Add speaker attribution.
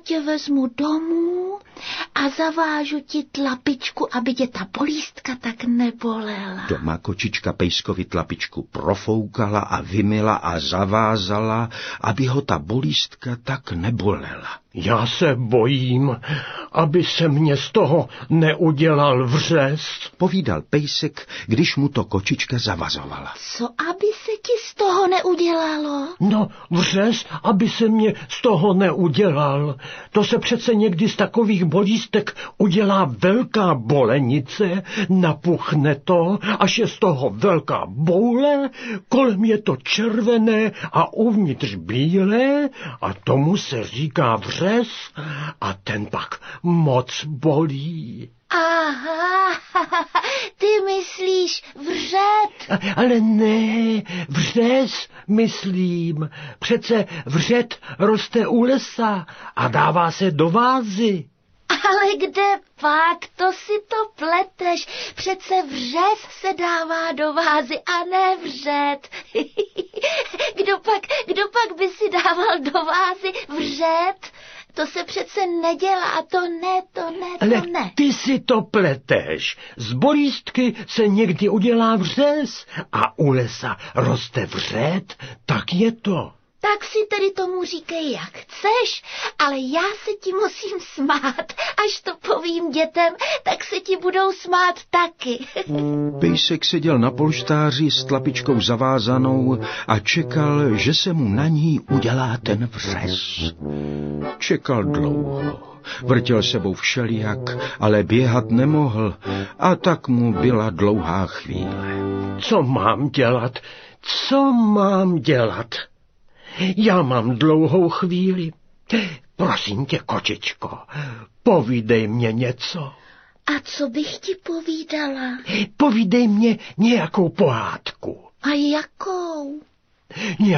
Speaker 1: tě vezmu domů a zavážu ti tlapičku, aby tě ta bolístka tak nebolela.
Speaker 2: Doma kočička Pejskovi tlapičku profoukala a vymyla a zavázala, aby ho ta bolístka tak nebolela.
Speaker 3: Já se bojím, aby se mě z toho neudělal vřez,
Speaker 2: povídal Pejsek, když mu to kočička zavazovala.
Speaker 1: Co aby se ti z toho neudělalo?
Speaker 3: No, vřez, aby se mě z toho neudělal. To se přece někdy z takových bolístek udělá velká bolenice, napuchne to, až je z toho velká boule, kolem je to červené a uvnitř bílé a tomu se říká vřez a ten pak moc bolí.
Speaker 1: Aha, ty myslíš vřet?
Speaker 3: Ale ne, vřez myslím. Přece vřet roste u lesa a dává se do vázy.
Speaker 1: Ale kde pak, to si to pleteš. Přece vřez se dává do vázy a ne vřet. Kdo pak by si dával do vázy vřet? To se přece nedělá, to ne.
Speaker 3: Ale ty si to pleteš. Z bolístky se někdy udělá vřez a u lesa roste vřet, tak je to.
Speaker 1: Tak si tedy tomu říkej, jak chceš, ale já se ti musím smát. Až to povím dětem, tak se ti budou smát taky.
Speaker 2: Pejsek seděl na polštáři s tlapičkou zavázanou a čekal, že se mu na ní udělá ten vřez. Čekal dlouho. Vrtěl sebou všelijak, ale běhat nemohl a tak mu byla dlouhá chvíle.
Speaker 3: Co mám dělat? Co mám dělat? Já mám dlouhou chvíli. Prosím tě, kočičko, povídej mě něco.
Speaker 1: A co bych ti povídala?
Speaker 3: Povídej mě nějakou pohádku.
Speaker 1: A jakou?